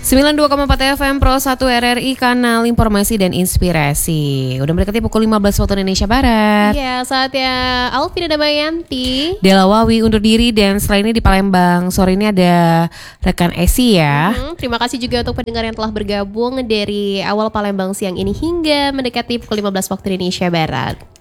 92,4 FM Pro 1 RRI, kanal informasi dan inspirasi. Udah mendekati pukul 15 waktu Indonesia Barat. Iya, saatnya Alvina Damayanti, Dela Wawi undur diri, dan setelah ini di Palembang sore ini ada rekan Esi ya. Terima kasih juga untuk pendengar yang telah bergabung dari awal Palembang siang ini hingga mendekati pukul 15 waktu Indonesia Barat.